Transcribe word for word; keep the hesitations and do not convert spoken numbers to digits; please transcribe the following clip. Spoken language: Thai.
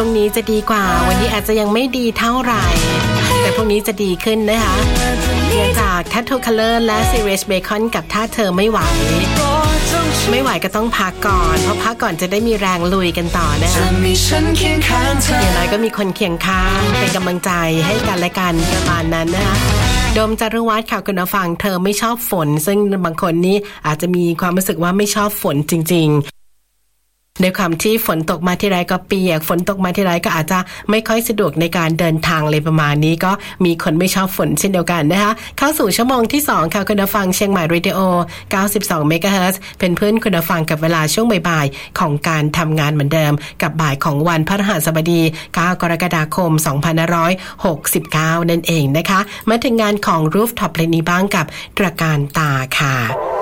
รุ่งนี้จะดีกว่าวันนี้อาจจะยังไม่ดีเท่าไหร่แต่พรุ่งนี้จะดีขึ้นนะคะเนื่องจาก Tattoo Color และ Serious Bacon กับถ้าเธอไม่ไหวไม่ไหวก็ต้องพักก่อนเพราะพักก่อนจะได้มีแรงลุยกันต่อนะคะอย่างไรก็มีคนเคียงข้างเป็นกำลังใจให้กันและกันประมาณนั้นนะคะโดมจารุวัฒน์ค่ะคุณผู้ฟังเธอไม่ชอบฝนซึ่งบางคนนี้อาจจะมีความรู้สึกว่าไม่ชอบฝนจริงๆในความที่ฝนตกมาที่ไรก็เปียกฝนตกมาที่ไรก็อาจจะไม่ค่อยสะดวกในการเดินทางเลยประมาณนี้ก็มีคนไม่ชอบฝนเช่นเดียวกันนะคะเข้าสู่ชั่วโมงที่สองค่ะคุณผู้ฟังเชียงใหม่เรดิโอเก้าสิบสองเมกะเฮิรตซ์เป็นเพื่อนคุณผู้ฟังกับเวลาช่วงบ่ายๆของการทำงานเหมือนเดิมกับบ่ายของวันพฤหัสบดีเก้ากรกฎาคมสองพันห้าร้อยหกสิบเก้านั่นเองนะคะมาถึงงานของ Rooftop เพลงนี้บ้างกับตระการตาค่ะ